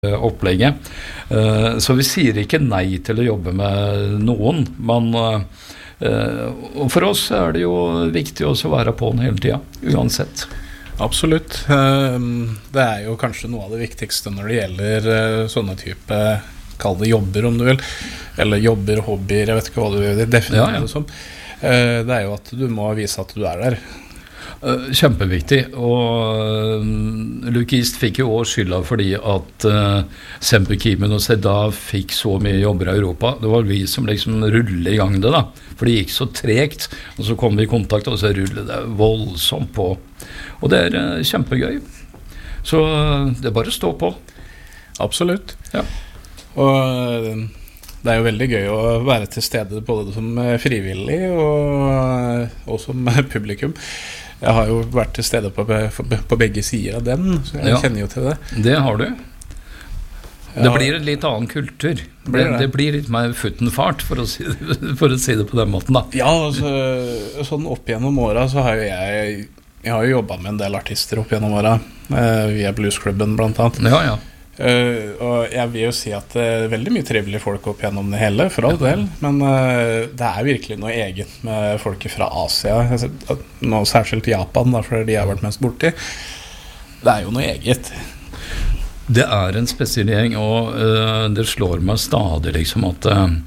opplegget. Så vi sier ikke nei til å jobbe med noen, men og for oss det jo viktig også å være på den hele tiden, uansett. Absolutt. Det jo kanskje noe av det viktigste når det gjelder sånne type, kall det jobber om du vil, eller jobber, hobbyer, jeg vet ikke hva du vil definere det som. Det jo at du må vise at du der. Kjempeviktig, og Lukist fikk jo også skylda fordi at Semper Kimen og Sedda fikk så mye jobber i Europa. Det var vi som liksom rullet i gang det da, for det gikk så tregt, og så kom vi i kontakt og så rullet det voldsomt på, og det kjempegøy, så det bare å stå på. Absolutt. Ja. Og det jo veldig gøy å være til stede både som frivillig og som publikum. Jeg har jo vært til stede på begge sider av den, så jeg kjenner jo til det. Det har du. Det blir en litt annen kultur. Det blir litt mer futten-fart, for å si det på den måten da. Ja, altså, sånn opp gjennom året så har jo jeg har jo jobbet med en del artister opp gjennom året, via Bluesklubben blant annet. Ja, ja. Og jeg vil jo si at det veldig mye trivelige folk opp gjennom det hele, for all del, men det virkelig noe eget med folk fra Asia, nå særskilt Japan da, for de har vært mest borti. Det jo noe eget. Det en spesiell gjeng, og det slår meg stadig liksom at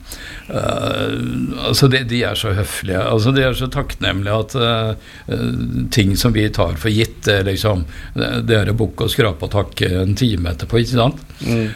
altså de så høflige, altså de så takknemlige at ting som vi tar for gitt, liksom, det å bukke og skrape og takke en time etterpå, ikke sant?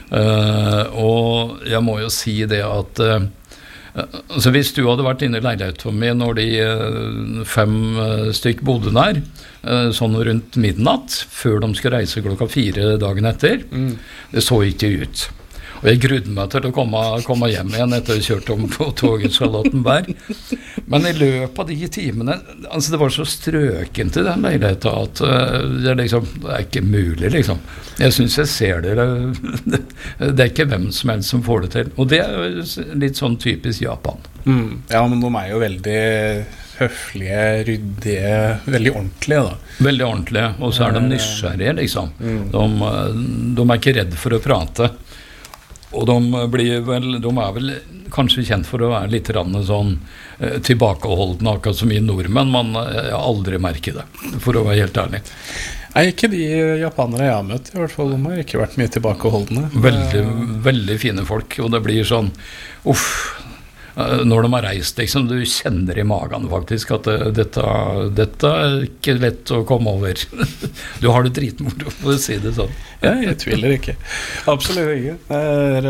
Og jeg må jo si det at altså hvis du hadde vært inne i leiligheten min når de 5 stykk bodde der, sånn rundt midnatt, før de skal reise klokka 4 dagen etter, det så ikke ut. Og jeg grudde meg til å komme hjem igjen etter å ha kjørt om på toget Charlottenberg. Men i løpet av de timene, altså det var så strøkent i den leiligheten at liksom, det ikke mulig, liksom. Jeg synes jeg ser det. Det ikke hvem som helst som får det til. Og det litt sånn typisk Japan. Ja, men de jo veldig høflige, ryddige, veldig ordentlige da. Veldig ordentlige, og så de nysgjerrige, liksom. De ikke redde for å prate. Og de vel kanskje kjent for å være litt sånn tilbakeholdende, akkurat som i nordmenn, men jeg har aldri merket det, for å være helt ærlig. Ikke de japanere jeg har møtt, i hvert fall, de har ikke vært mye tilbakeholdende. Veldig, veldig fine folk, og det blir sånn, når de har reist, liksom, du kjenner i magen faktisk at dette ikke lett å komme over. Du har det dritmoro, for å si det sånn. Ja, jeg tviler ikke. Absolutt ikke.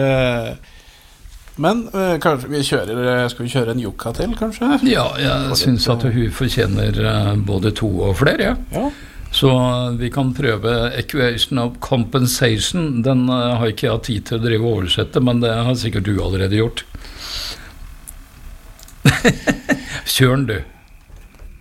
Men kanskje skal vi kjøre en jukka til, kanskje? Ja, jeg synes at hun fortjener både 2 og flere, ja. Så vi kan prøve Equation of Compensation. Den har ikke jeg tid til å drive og oversette, men det har sikkert du allerede gjort. Kjør den, du.